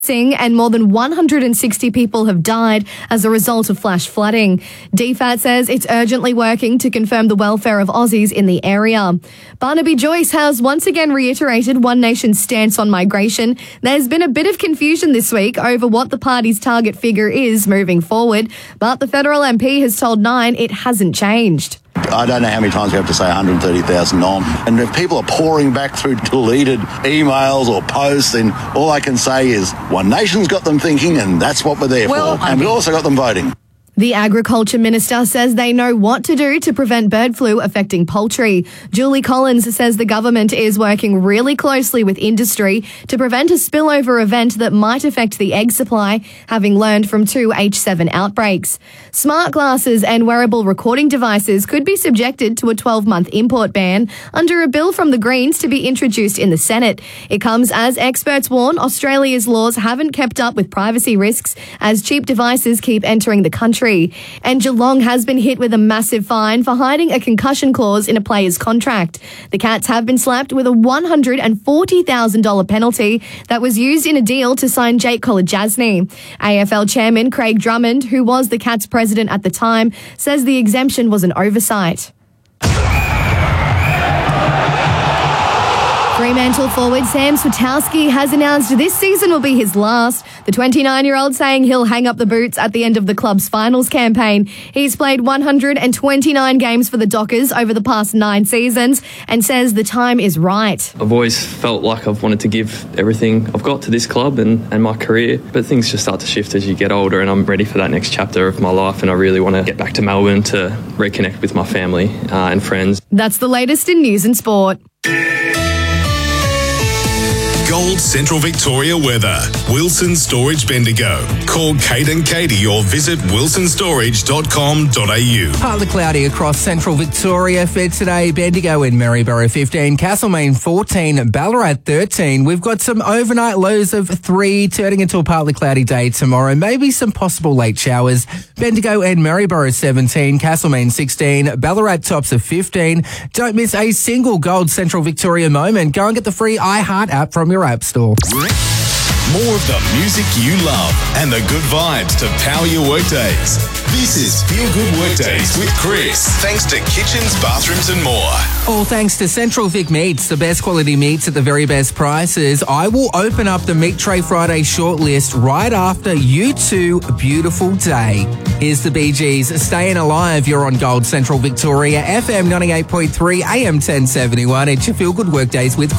And more than 160 people have died as a result of flash flooding. DFAT says it's urgently working to confirm the welfare of Aussies in the area. Barnaby Joyce has once again reiterated One Nation's stance on migration. There's been a bit of confusion this week over what the party's target figure is moving forward, but the federal MP has told Nine it hasn't changed. I don't know how many times we have to say 130,000 on. And if people are pouring back through deleted emails or posts, then all I can say is One Nation's got them thinking, and that's what we're there for. And we also got them voting. The Agriculture Minister says they know what to do to prevent bird flu affecting poultry. Julie Collins says the government is working really closely with industry to prevent a spillover event that might affect the egg supply, having learned from 2 H7 outbreaks. Smart glasses and wearable recording devices could be subjected to a 12-month import ban under a bill from the Greens to be introduced in the Senate. It comes as experts warn Australia's laws haven't kept up with privacy risks as cheap devices keep entering the country. And Geelong has been hit with a massive fine for hiding a concussion clause in a player's contract. The Cats have been slapped with a $140,000 penalty that was used in a deal to sign Jake Kolodjasny. AFL chairman Craig Drummond, who was the Cats president at the time, says the exemption was an oversight. Fremantle forward Sam Swiatkowski has announced this season will be his last. The 29-year-old saying he'll hang up the boots at the end of the club's finals campaign. He's played 129 games for the Dockers over the past 9 seasons and says the time is right. I've always felt like I've wanted to give everything I've got to this club and my career, but things just start to shift as you get older, and I'm ready for that next chapter of my life, and I really want to get back to Melbourne to reconnect with my family and friends. That's the latest in news and sport. Gold Central Victoria weather. Wilson Storage Bendigo. Call Kate and Katie or visit wilsonstorage.com.au. Partly cloudy across Central Victoria for today. Bendigo and Maryborough 15, Castlemaine 14, Ballarat 13. We've got some overnight lows of 3, turning into a partly cloudy day tomorrow. Maybe some possible late showers. Bendigo and Maryborough 17, Castlemaine 16, Ballarat tops of 15. Don't miss a single Gold Central Victoria moment. Go and get the free iHeart app from your app store. More of the music you love and the good vibes to power your workdays. This is Feel Good Workdays with Chris. Thanks to kitchens, bathrooms and more. All thanks to Central Vic Meats, the best quality meats at the very best prices. I will open up the Meat Tray Friday shortlist right after You Two Beautiful Day. Here's the Bee Gees, Staying Alive. You're on Gold Central Victoria, FM 98.3, AM 1071. It's your Feel Good Workdays with